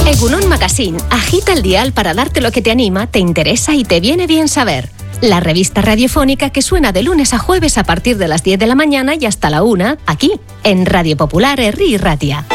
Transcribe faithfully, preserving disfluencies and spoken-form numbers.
Egunon Magazine agita el dial para darte lo que te anima, te interesa y te viene bien saber. La revista radiofónica que suena de lunes a jueves a partir de las diez de la mañana y hasta la una, aquí, en Radio Popular Herri y Ratia.